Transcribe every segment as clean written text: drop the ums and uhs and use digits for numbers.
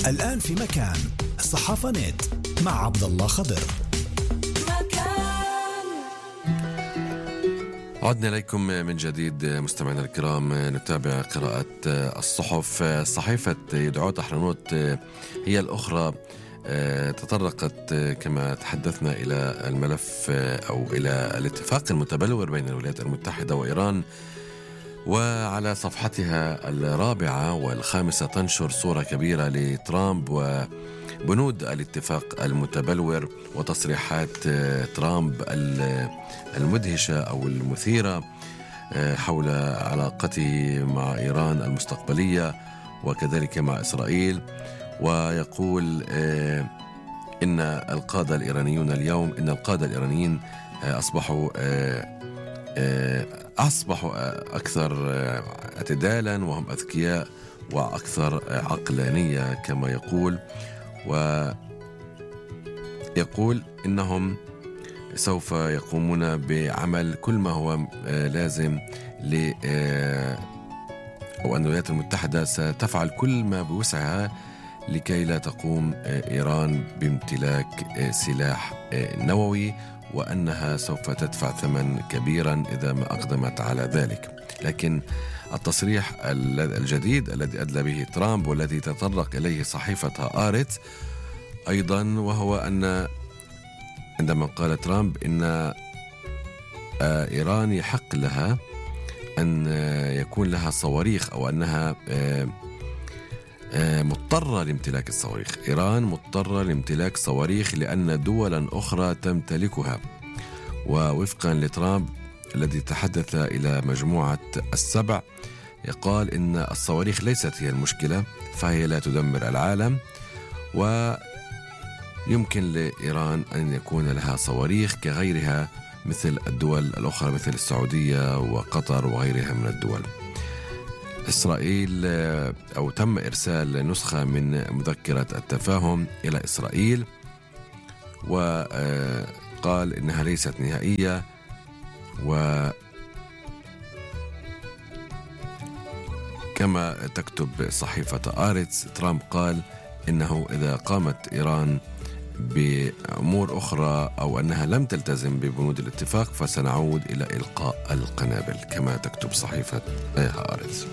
الآن في مكان الصحافة نت مع عبد الله خضر. عدنا إليكم من جديد مستمعينا الكرام، نتابع قراءة الصحف. صحيفة يدعوت أحرنوت هي الأخرى تطرقت كما تحدثنا إلى الملف أو إلى الاتفاق المتبلور بين الولايات المتحدة وإيران، وعلى صفحتها الرابعة والخامسة تنشر صورة كبيرة لترامب وبنود الاتفاق المتبلور وتصريحات ترامب المدهشة أو المثيرة حول علاقته مع إيران المستقبلية وكذلك مع إسرائيل. ويقول إن القادة الإيرانيون اليوم أصبحوا أكثر اعتدالا، وهم أذكياء وأكثر عقلانية كما يقول إنهم سوف يقومون بعمل كل ما هو لازم وأن الولايات المتحدة ستفعل كل ما بوسعها لكي لا تقوم إيران بامتلاك سلاح نووي، وأنها سوف تدفع ثمن كبيرا إذا ما أقدمت على ذلك. لكن التصريح الجديد الذي أدلى به ترامب والذي تطرق إليه صحيفة هآرتس أيضا، وهو أن عندما قال ترامب إن إيران يحق لها أن يكون لها صواريخ، أو أنها مضطرة لامتلاك الصواريخ. إيران مضطرة لامتلاك صواريخ لأن دولا أخرى تمتلكها. ووفقا لترامب الذي تحدث إلى مجموعة السبع، يقال إن الصواريخ ليست هي المشكلة، فهي لا تدمر العالم، ويمكن لإيران أن يكون لها صواريخ كغيرها مثل الدول الأخرى مثل السعودية وقطر وغيرها من الدول. إسرائيل أو تم إرسال نسخة من مذكرة التفاهم إلى إسرائيل، وقال إنها ليست نهائية. وكما تكتب صحيفة آرتس، ترامب قال إنه إذا قامت إيران بأمور أخرى أو أنها لم تلتزم ببنود الاتفاق فسنعود إلى إلقاء القنابل، كما تكتب صحيفة آرتس.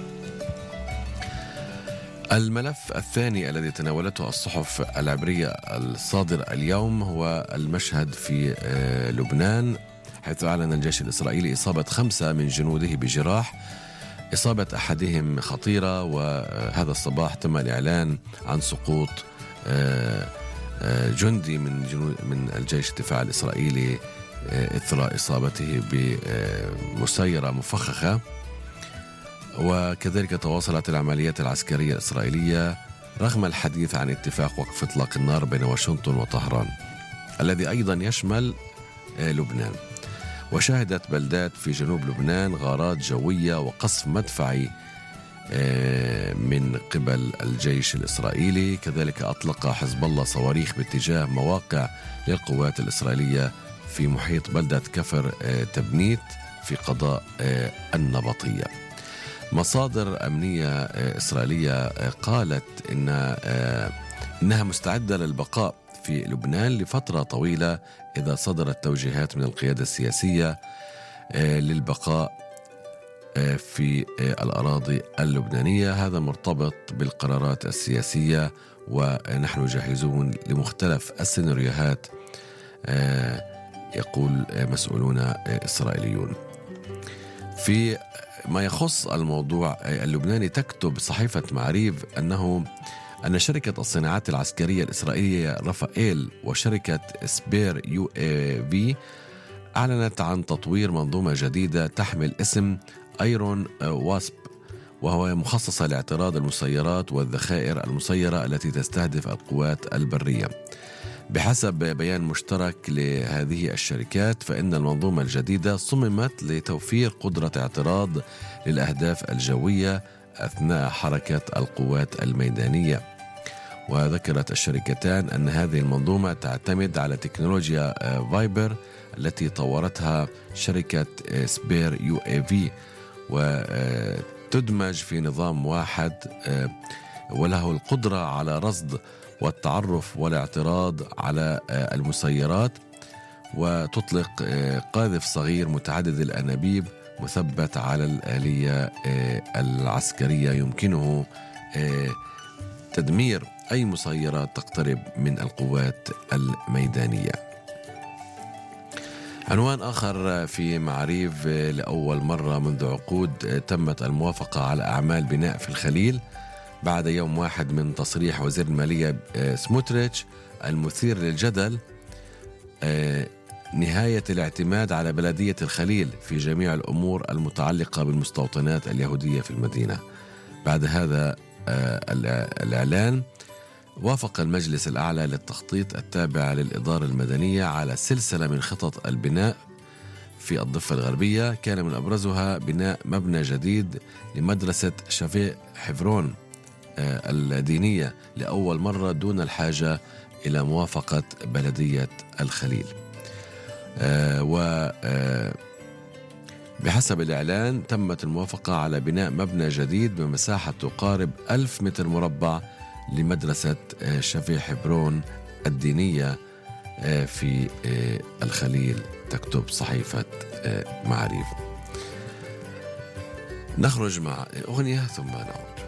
الملف الثاني الذي تناولته الصحف العبرية الصادر اليوم هو المشهد في لبنان، حيث أعلن الجيش الإسرائيلي إصابة 5 من جنوده بجراح، إصابة أحدهم خطيرة. وهذا الصباح تم الإعلان عن سقوط جندي من الجيش الدفاع الإسرائيلي إثر إصابته بمسيرة مفخخة. وكذلك تواصلت العمليات العسكرية الإسرائيلية رغم الحديث عن اتفاق وقف إطلاق النار بين واشنطن وطهران الذي أيضا يشمل لبنان. وشهدت بلدات في جنوب لبنان غارات جوية وقصف مدفعي من قبل الجيش الإسرائيلي. كذلك أطلق حزب الله صواريخ باتجاه مواقع للقوات الإسرائيلية في محيط بلدة كفر تبنيت في قضاء النبطية. مصادر أمنية إسرائيلية قالت إنها مستعدة للبقاء في لبنان لفترة طويلة إذا صدرت توجيهات من القيادة السياسية للبقاء في الأراضي اللبنانية. هذا مرتبط بالقرارات السياسية، ونحن جاهزون لمختلف السيناريوهات، يقول مسؤولون إسرائيليون. في ما يخص الموضوع اللبناني، تكتب صحيفة معريف أن شركة الصناعات العسكرية الإسرائيلية رافائيل وشركة سبير UAV أعلنت عن تطوير منظومة جديدة تحمل اسم ايرون واسب، وهو مخصصة لاعتراض المسيرات والذخائر المسيرة التي تستهدف القوات البرية. بحسب بيان مشترك لهذه الشركات، فإن المنظومة الجديدة صممت لتوفير قدرة اعتراض للأهداف الجوية أثناء حركة القوات الميدانية. وذكرت الشركتان أن هذه المنظومة تعتمد على تكنولوجيا فايبر التي طورتها شركة سبير UAV، وتدمج في نظام واحد وله القدرة على رصد والتعرف والاعتراض على المسيرات، وتطلق قاذف صغير متعدد الأنابيب مثبت على الآلية العسكرية يمكنه تدمير أي مسيرات تقترب من القوات الميدانية. عنوان آخر في معاريف: لأول مرة منذ عقود تمت الموافقة على أعمال بناء في الخليل بعد يوم واحد من تصريح وزير المالية سموتريتش المثير للجدل نهاية الاعتماد على بلدية الخليل في جميع الأمور المتعلقة بالمستوطنات اليهودية في المدينة. بعد هذا الإعلان وافق المجلس الأعلى للتخطيط التابع للإدارة المدنية على سلسلة من خطط البناء في الضفة الغربية، كان من أبرزها بناء مبنى جديد لمدرسة شفيع حبرون الدينية لأول مرة دون الحاجة إلى موافقة بلدية الخليل. بحسب الإعلان تمت الموافقة على بناء مبنى جديد بمساحة تقارب 1000 متر مربع لمدرسة شفيع حبرون الدينية في الخليل، تكتب صحيفة معاريف. نخرج مع أغنية ثم نعود.